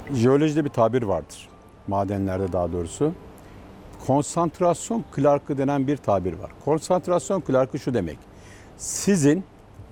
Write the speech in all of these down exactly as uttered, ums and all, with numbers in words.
Jeolojide bir tabir vardır. Madenlerde daha doğrusu. Konsantrasyon Clark'ı denen bir tabir var. Konsantrasyon Clark'ı şu demek. Sizin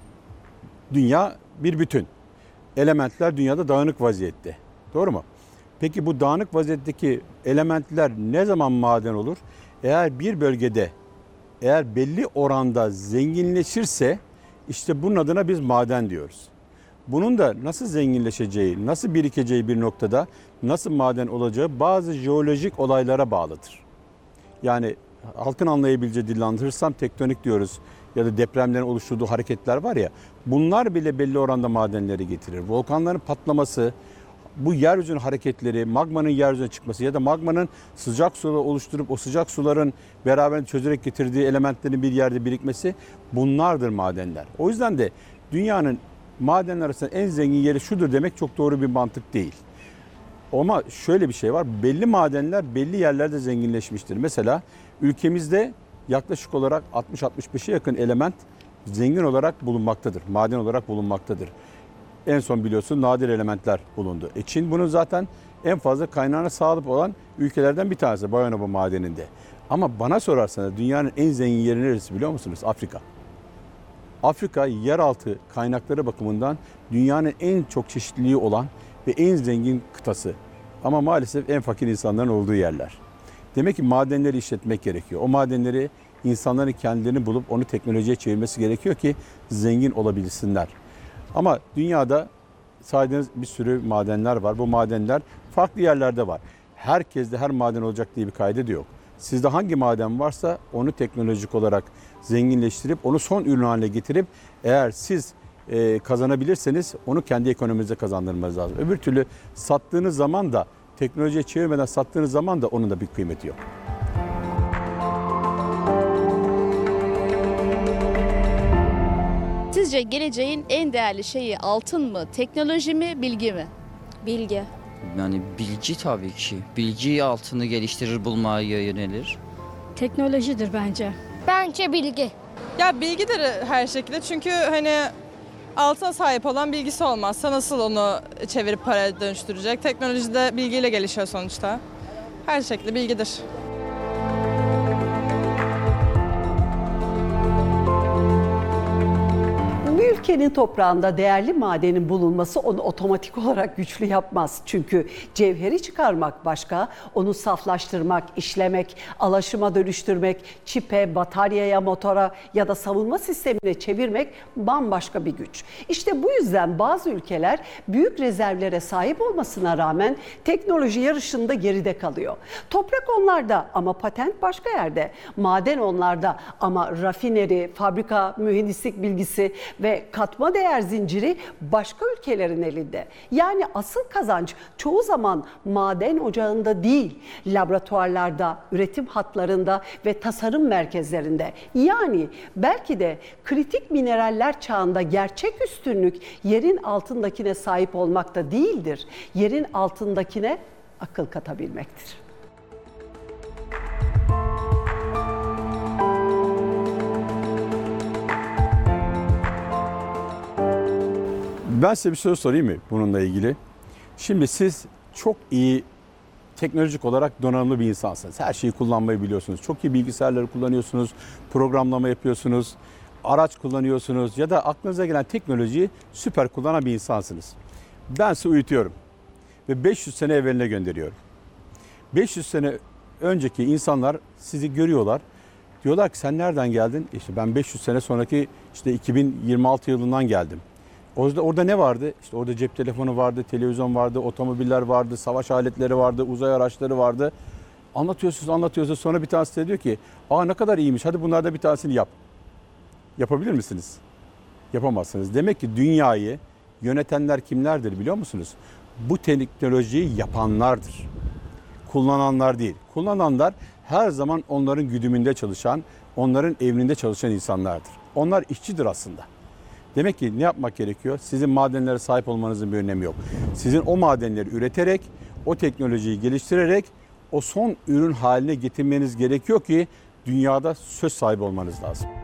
dünya bir bütün. Elementler dünyada dağınık vaziyette. Doğru mu? Peki bu dağınık vaziyetteki elementler ne zaman maden olur? Eğer bir bölgede eğer belli oranda zenginleşirse işte bunun adına biz maden diyoruz. Bunun da nasıl zenginleşeceği, nasıl birikeceği bir noktada nasıl maden olacağı bazı jeolojik olaylara bağlıdır. Yani halkın anlayabileceği dille anlatırsam tektonik diyoruz ya da depremlerin oluşturduğu hareketler var ya, bunlar bile belli oranda madenleri getirir. Volkanların patlaması, bu yeryüzünün hareketleri, magmanın yeryüzüne çıkması ya da magmanın sıcak suları oluşturup o sıcak suların beraber çözerek getirdiği elementlerin bir yerde birikmesi, bunlardır madenler. O yüzden de dünyanın madenler arasında en zengin yeri şudur demek çok doğru bir mantık değil. Ama şöyle bir şey var, belli madenler belli yerlerde zenginleşmiştir. Mesela ülkemizde yaklaşık olarak altmış altmış beşe yakın element zengin olarak bulunmaktadır, maden olarak bulunmaktadır. En son biliyorsun nadir elementler bulundu. E Çin bunun zaten en fazla kaynağına sahip olan ülkelerden bir tanesi Bayanova madeninde. Ama bana sorarsanız dünyanın en zengin yeri neresi biliyor musunuz? Afrika. Afrika yeraltı kaynakları bakımından dünyanın en çok çeşitliliği olan ve en zengin kıtası. Ama maalesef en fakir insanların olduğu yerler. Demek ki madenleri işletmek gerekiyor. O madenleri insanların kendilerini bulup onu teknolojiye çevirmesi gerekiyor ki zengin olabilsinler. Ama dünyada saydığınız bir sürü madenler var. Bu madenler farklı yerlerde var. Herkeste her maden olacak diye bir kaydı da yok. Sizde hangi maden varsa onu teknolojik olarak zenginleştirip onu son ürün haline getirip eğer siz e, kazanabilirseniz onu kendi ekonominize kazandırmanız lazım. Öbür türlü sattığınız zaman da teknolojiye çevirmeden sattığınız zaman da onun da bir kıymeti yok. Sizce geleceğin en değerli şeyi altın mı, teknoloji mi, bilgi mi? Bilgi. Yani bilgi tabii ki. Bilgi altını geliştirir, bulmaya yönelir. Teknolojidir bence. Bence bilgi. Ya bilgidir her şekilde çünkü hani altına sahip olan bilgisi olmazsa nasıl onu çevirip paraya dönüştürecek? Teknoloji de bilgiyle gelişiyor sonuçta. Her şekilde bilgidir. Bir ülkenin toprağında değerli madenin bulunması onu otomatik olarak güçlü yapmaz. Çünkü cevheri çıkarmak başka, onu saflaştırmak, işlemek, alaşıma dönüştürmek, çipe, bataryaya, motora ya da savunma sistemine çevirmek bambaşka bir güç. İşte bu yüzden bazı ülkeler büyük rezervlere sahip olmasına rağmen teknoloji yarışında geride kalıyor. Toprak onlarda ama patent başka yerde. Maden onlarda ama rafineri, fabrika, mühendislik bilgisi ve katma değer zinciri başka ülkelerin elinde. Yani asıl kazanç çoğu zaman maden ocağında değil, laboratuvarlarda, üretim hatlarında ve tasarım merkezlerinde. Yani belki de kritik mineraller çağında gerçek üstünlük yerin altındakine sahip olmakta değildir. Yerin altındakine akıl katabilmektir. Ben size bir soru sorayım mı bununla ilgili? Şimdi siz çok iyi teknolojik olarak donanımlı bir insansınız. Her şeyi kullanmayı biliyorsunuz. Çok iyi bilgisayarları kullanıyorsunuz, programlama yapıyorsunuz, araç kullanıyorsunuz ya da aklınıza gelen teknolojiyi süper kullanan bir insansınız. Ben sizi uyutuyorum ve beş yüz sene evveline gönderiyorum. beş yüz sene önceki insanlar sizi görüyorlar. Diyorlar ki sen nereden geldin? İşte ben beş yüz sene sonraki işte iki bin yirmi altı yılından geldim. Orada, orada ne vardı? İşte orada cep telefonu vardı, televizyon vardı, otomobiller vardı, savaş aletleri vardı, uzay araçları vardı. Anlatıyorsunuz, anlatıyorsunuz. Sonra bir tanesi de diyor ki, aa ne kadar iyiymiş, hadi bunlardan bir tanesini yap. Yapabilir misiniz? Yapamazsınız. Demek ki dünyayı yönetenler kimlerdir biliyor musunuz? Bu teknolojiyi yapanlardır. Kullananlar değil. Kullananlar her zaman onların güdümünde çalışan, onların emrinde çalışan insanlardır. Onlar işçidir aslında. Demek ki ne yapmak gerekiyor? Sizin madenlere sahip olmanızın bir önemi yok. Sizin o madenleri üreterek, o teknolojiyi geliştirerek o son ürün haline getirmeniz gerekiyor ki dünyada söz sahibi olmanız lazım.